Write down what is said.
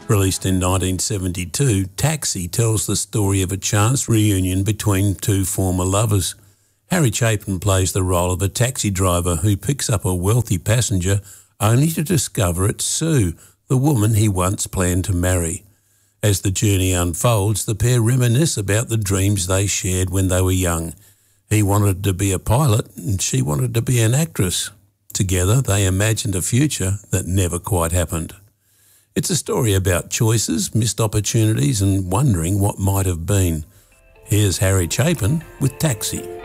Released in 1972, Taxi tells the story of a chance reunion between two former lovers. Harry Chapin plays the role of a taxi driver who picks up a wealthy passenger only to discover it's Sue, the woman he once planned to marry. As the journey unfolds, the pair reminisce about the dreams they shared when they were young. He wanted to be a pilot and she wanted to be an actress. Together, they imagined a future that never quite happened. It's a story about choices, missed opportunities and wondering what might have been. Here's Harry Chapin with Taxi.